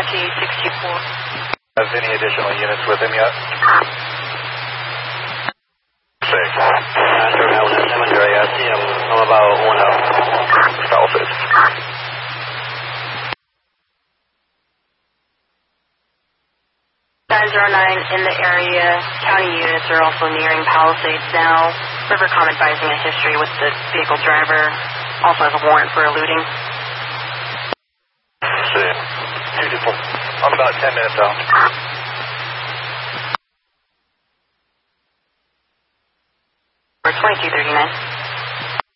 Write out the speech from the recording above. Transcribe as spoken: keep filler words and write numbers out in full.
twenty sixty-four. Has any additional units with him yet? Six. After Melbourne Cemetery, I see him. I'm about one out. South. nine zero nine in the area. County units are also nearing Palisades now. Rivercom advising a history with the vehicle driver. Also has a warrant for eluding. See. Beautiful. I'm about ten minutes out. For twenty-two thirty-nine.